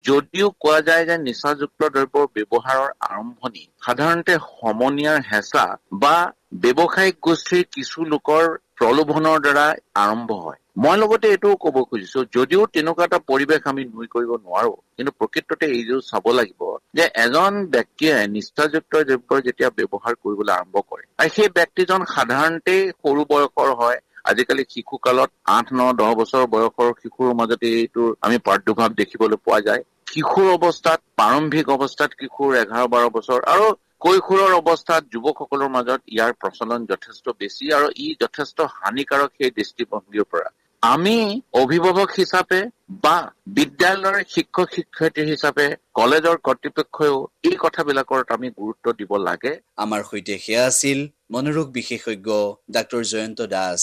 যদিও কোৱা যায় যে নিচাযুক্ত দ্ৰব্যৰ ব্যৱহাৰৰ আৰম্ভণি সাধাৰণতে সমনীয়াৰ হেঁচা বা ব্যৱসায়িক গোষ্ঠীৰ কিছু লোকৰ প্ৰলোভনৰ দ্বাৰা আৰম্ভ হয়। মই লগতে এইটোও ক'ব খুজিছো, যদিও তেনেকুৱা এটা পৰিৱেশ আমি নুই কৰিব নোৱাৰো, কিন্তু প্ৰকৃততে এইযোৰ চাব লাগিব যে এজন ব্যক্তিয়ে নিচাযুক্ত দ্ৰব্য যেতিয়া ব্যৱহাৰ কৰিবলৈ আৰম্ভ কৰে আৰু সেই ব্যক্তিজন সাধাৰণতে সৰু বয়সৰ হয়। আজিকালি শিশুকালত 8, 9, 10 বছৰ বয়সৰ শিশুৰ মাজতে এইটো আমি প্ৰাদুৰ্ভাৱ দেখিবলৈ পোৱা যায়। কিশোৰ অৱস্থাত, প্ৰাৰম্ভিক অৱস্থাত কিশোৰ 11, 12 বছৰ আৰু কৈশোৰৰ অৱস্থাত যুৱকসকলৰ মাজত ইয়াৰ প্ৰচলন যথেষ্ট বেছি আৰু ই যথেষ্ট হানিকাৰক সেই দৃষ্টিভংগীৰ পৰা। আমি অভিভাৱক হিচাপে বা বিদ্যালয়ৰ শিক্ষক শিক্ষয়িত্ৰী হিচাপে কলেজৰ কৰ্তৃপক্ষইও এই কথাবিলাকত আমি গুৰুত্ব দিব লাগে। আমাৰ সৈতে সেয়া আছিল মনোৰোগ বিশেষজ্ঞ ডাক্তৰ জয়ন্ত দাস।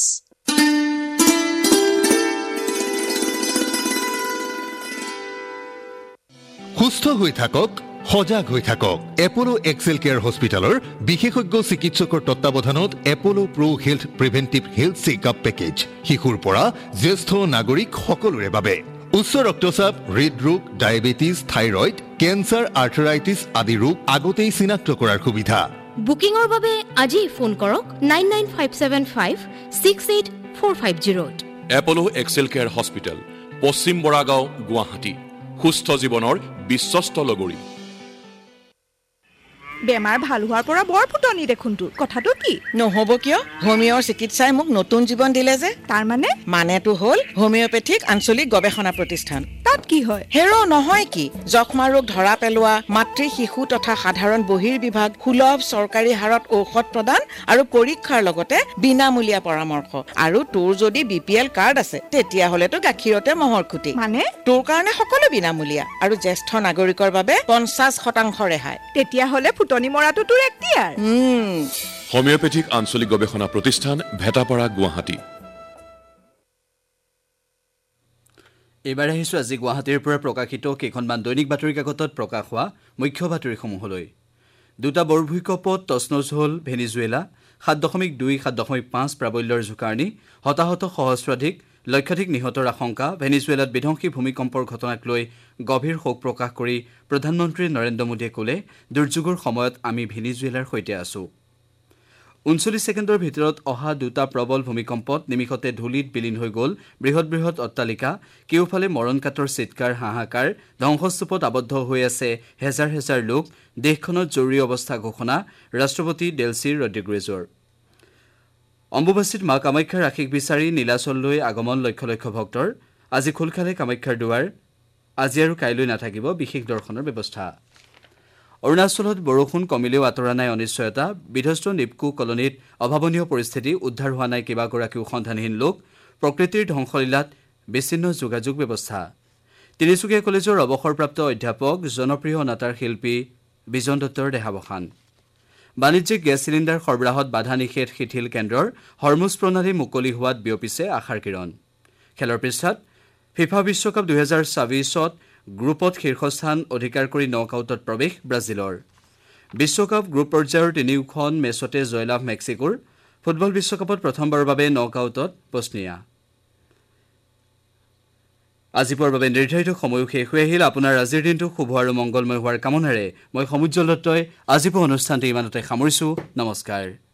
সুস্থ হৈ থাকক, সজাগ হৈ থাকক। এপলো এক্সেল কেয়াৰ হস্পিটেলৰ বিশেষজ্ঞ চিকিৎসকৰ তত্বাৱধানত এপলো প্ৰ হেল্থ প্ৰিভেন্টিভ হেল্থ চেকআপ পেকেজ শিশুৰ পৰা জ্যেষ্ঠ নাগৰিক সকলোৰে বাবে। উচ্চ ৰক্তচাপ, হৃদৰোগ, ডায়েবেটিছ, থাইৰয়ড, কেঞ্চাৰ, আৰ্থৰাইটিছ আদি ৰোগ আগতেই চিনাক্ত কৰাৰ সুবিধা। বুকিঙৰ বাবে আজি ফোন কৰক 9957568450। এপলো এক্সেল কেয়াৰ হস্পিটেল, পশ্চিম বৰাগাঁও, গুৱাহাটী। সুস্থ জীৱনৰ বিশ্বস্ত লগৰী। বেমাৰ ভাল হোৱাৰ পৰা বৰ ফুটনি দেখোন তোৰ। কথাটো কি? নহ'ব কিয়? হোমিঅ'ৰ চিকিৎসাই মোক নতুন জীৱন দিলে যে। তাৰ মানেটো হ'ল হোমিঅ'পেথিক আঞ্চলিক গৱেষণা প্ৰতিষ্ঠান। তাত কি হয়? হেৰ' নহয় কি, যক্ষ্মা ৰোগ ধৰা পেলোৱা, মাতৃ শিশু তথা সাধাৰণ বহিৰ্বিভাগ, সুলভ চৰকাৰী হাৰত ঔষধ প্ৰদান আৰু পৰীক্ষাৰ লগতে বিনামূলীয়া পৰামৰ্শ। আৰু তোৰ যদি BPL কাৰ্ড আছে তেতিয়াহ'লেতো গাখীৰতে মহৰ খুটি। মানে তোৰ কাৰণে সকলো বিনামূলীয়া আৰু জ্যেষ্ঠ নাগৰিকৰ বাবে 50% ৰেহাই। তেতিয়াহ'লে ফুটনি মৰাটো তোৰ এক্টিয়াৰ। হোমিঅ'পেথিক আঞ্চলিক গৱেষণা প্ৰতিষ্ঠান, ভেটাপাৰা, গুৱাহাটী। এইবাৰ আহিছোঁ আজি গুৱাহাটীৰ পৰা প্ৰকাশিত কেইখনমান দৈনিক বাতৰি কাকতত প্ৰকাশ হোৱা মুখ্য বাতৰিসমূহলৈ। দুটা বৰভূমিকম্পত তছনছ হ'ল ভেনিজুৱেলা, 7.2, 7.5 প্ৰাবল্যৰ জোকাৰণি, হতাহত সহস্ৰাধিক, লক্ষাধিক নিহতৰ আশংকা। ভেনিজুৱেলাত বিধ্বংসী ভূমিকম্পৰ ঘটনাক লৈ গভীৰ শোক প্ৰকাশ কৰি প্ৰধানমন্ত্ৰী নৰেন্দ্ৰ মোদীয়ে ক'লে, দুৰ্যোগৰ সময়ত আমি ভেনিজুৱেলাৰ সৈতে আছোঁ। 39 ছেকেণ্ডৰ ভিতৰত অহা দুটা প্ৰবল ভূমিকম্পত নিমিষতে ধূলিত বিলীন হৈ গ'ল বৃহৎ বৃহৎ অট্টালিকা। কেউফালে মৰণকাতৰ চিৎকাৰ, হাহাকাৰ, ধ্বংসস্তূপত আবদ্ধ হৈ আছে হেজাৰ হেজাৰ লোক। দেশখনত জৰুৰী অৱস্থা ঘোষণা ৰাষ্ট্ৰপতি ডেলচি ৰড্ৰিগেজৰ। অম্বুবাচীত মা কামাখ্যাৰ আশীষ বিচাৰি নীলাচললৈ আগমন লক্ষ লক্ষ ভক্তৰ। আজি খোল খালে কামাখ্যাৰ দুৱাৰ। আজি আৰু কাইলৈ নাথাকিব বিশেষ দৰ্শনৰ ব্যৱস্থা। অৰুণাচলত বৰষুণ কমিলেও আঁতৰা নাই অনিশ্চয়তা। বিধ্বস্ত নিপকু কলনীত অভাৱনীয় পৰিস্থিতি, উদ্ধাৰ হোৱা নাই কেইবাগৰাকীও সন্ধানহীন লোক। প্ৰকৃতিৰ ধ্বংসলীলাত বিচ্ছিন্ন যোগাযোগ ব্যৱস্থা। তিনিচুকীয়া কলেজৰ অৱসৰপ্ৰাপ্ত অধ্যাপক জনপ্ৰিয় অনাতাঁৰ শিল্পী বিজন দত্তৰ দেহাৱসান। বাণিজ্যিক গেছ চিলিণ্ডাৰ সৰবৰাহত বাধা নিষেধ শিথিল কেন্দ্ৰৰ। হৰমুজ প্ৰণালী মুকলি হোৱাত বিয়পিছে আশাৰ কিৰণ। খেলৰ পৃষ্ঠাত ফিফা বিশ্বকাপ 2024ত গ্ৰুপত শীৰ্ষস্থান অধিকাৰ কৰি নকআউটত প্ৰৱেশ ব্ৰাজিলৰ। বিশ্বকাপ গ্ৰুপ পৰ্যায়ৰ 3খন মেচতে জয়লাভ মেক্সিকোৰ। ফুটবল বিশ্বকাপত প্ৰথমবাৰৰ বাবে নকআউটত বস্নিয়া। আজি পুৱাৰ বাবে নিৰ্ধাৰিত সময়ো শেষ হৈ আহিল। আপোনাৰ আজিৰ দিনটো শুভ আৰু মংগলময় হোৱাৰ কামনাৰে মই সমুজ্জ্বল দত্তই আজি পুৱা অনুষ্ঠানটো ইমানতে সামৰিছোঁ। নমস্কাৰ।